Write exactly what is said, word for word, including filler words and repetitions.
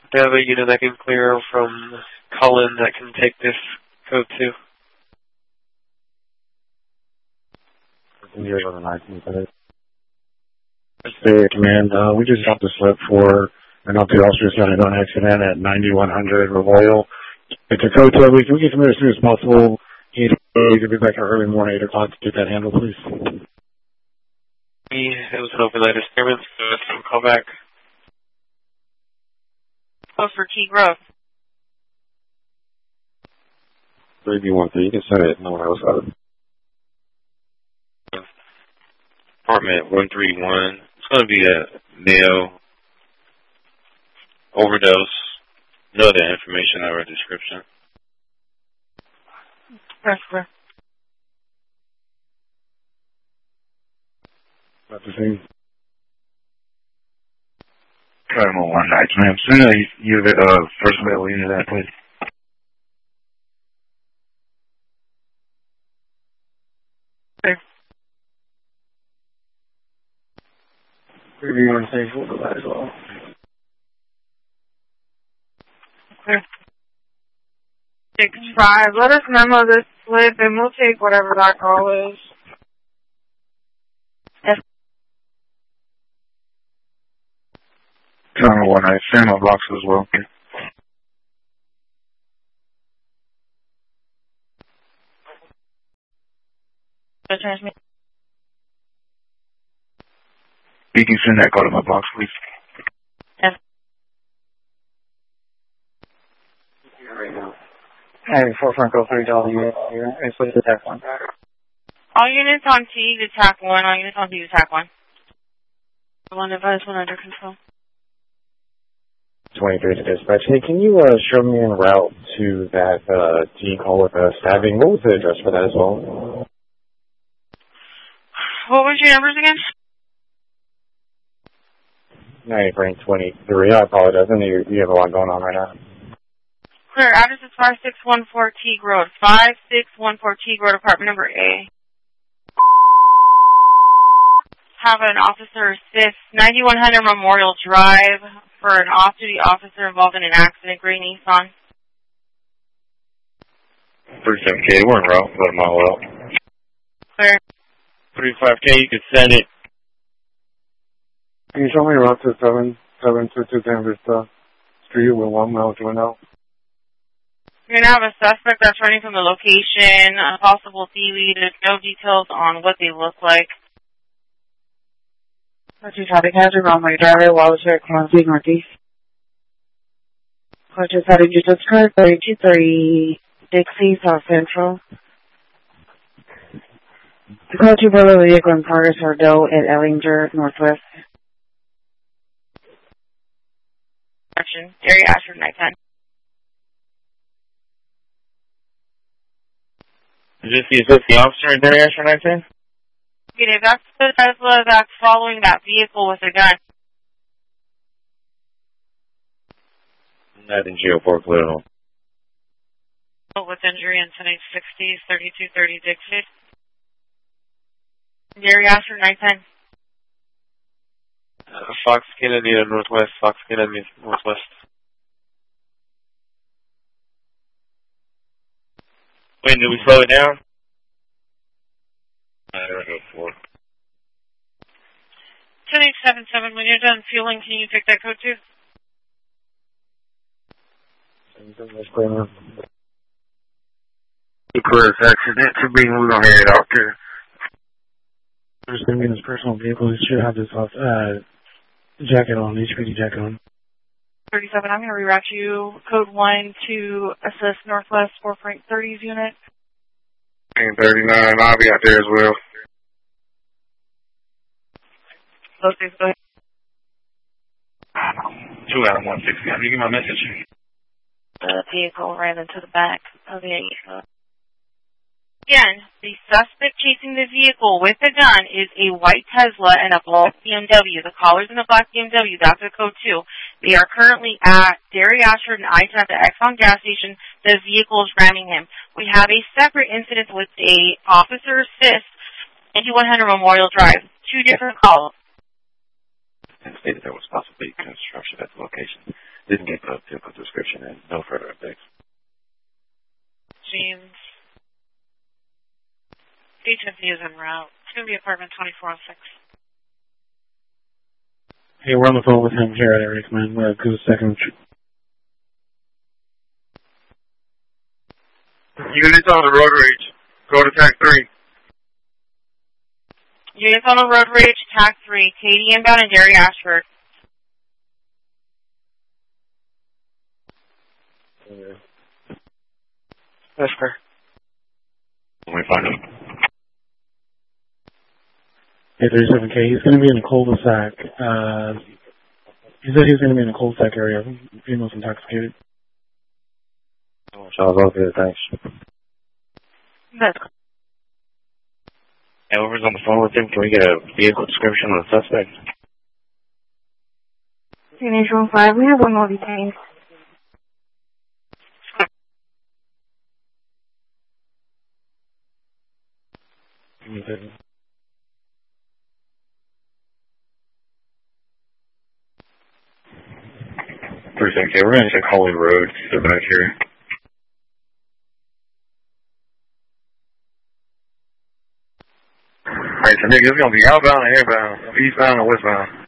I have a unit that can clear from Cullen that can take this code two. Zero to nineteen minutes. State Command, uh, we just got the slip for an L two officer started on accident at ninety-one hundred Memorial. It's a code two. We can get them there as soon as possible. We could be back early morning, eight o'clock to get that handled, please. It was an overnight experiment, so let's call back. Close for Key Grove. three B one three, you can send it. No one else got it. Apartment one three one. It's going to be a male overdose. No other information or a description. Press clear. About the same. Cardinal one night, ma'am. Send a unit, uh, first level unit that, please. Okay. three B one three, we'll go that as well. Clear. Six five. Let us memo this slip, and we'll take whatever that call is. F. Cardinal one night, send my box as well. Transmit. You can send that call to my box, please. F. Right now. Hey, four Franco three W here. It's with the attack one. All units on T to TAC one. All units on T to TAC one. One device, one under control. twenty-three to dispatch. Hey, can you uh, show me en route to that uh, T call with uh, stabbing? What was the address for that as well? What was your numbers again? ninety rank twenty-three. I apologize. I know you, you have a lot going on right now. Clear. Address is five six one four Teague Road. five six one four Teague Road, apartment number A. Have an officer assist ninety-one hundred Memorial Drive for an off-duty officer involved in an accident, gray Nissan. three seven K, we're en route. Let them all out. Clear. three five K, you can send it. Can you show me route to seven seven two two San Vista Street with one mile to an out? You're going to have a suspect that's running from the location, a possible thievery. There's no details on what they look like. Purchase having hazard, runway driver, Wallace Rick, one Street Northeast. Purchase having Jesus car, three two three, Dixie, South Central. The call to brother vehicle in progress for Doe at Ellinger, Northwest. Action. Gary Ashford, night ten. Is this the assisting officer in Derry Ashford nine ten? Okay, that's the Tesla that's following that vehicle with a gun. Not in jail for political. With injury in ten eight sixty, thirty-two thirty Dixie. Gary Ashford, nine ten. Uh, Fox Kennedy to Northwest, Fox Kennedy Northwest. Wait, did we slow it down? I don't know for. ten eight seven seven, when you're done fueling, can you take that code too? Clear accident to be moved on here, doctor. There's going to be in his personal vehicle. He should have his uh, jacket on, H P D jacket on. thirty-seven, I'm going to reroute you code one to assist Northwest four point thirties unit. thirty-nine, I'll be out there as well. Okay, go ahead. Two out of one sixty. How do you get my message? The vehicle ran into the back of the vehicle. Again, the suspect chasing the vehicle with a gun is a white Tesla and a black B M W. The caller's in a black B M W. That's a code two. They are currently at Derry Ashford and I ten at the Exxon gas station. The vehicle is ramming him. We have a separate incident with a officer assist, ninety-one hundred Memorial Drive. Two different calls. And stated there was possibly construction at the location. Didn't get the vehicle description and no further updates. James. Agency is en route. It's going to be apartment twenty-four oh six. Hey, we're on the phone with him here at Area Command. We're at Goose Second. Units on the road rage. Go to T A C three. Units on the road rage, T A C three. Katie inbound and Derry Ashford. That's fair. Let me find him. Hey, thirty-seven K, he's going to be in a cul-de-sac. Uh, he said he's going to be in a cul-de-sac area. Female's intoxicated. Oh, sounds all good, thanks. That's Hey, whoever's on the phone with him, can we get a vehicle description on the suspect? Teenage one five, we have one more detained. Percent K, we're going to check Holly Road, so back here. Alright, so nigga, it's gonna be outbound and inbound, eastbound and westbound.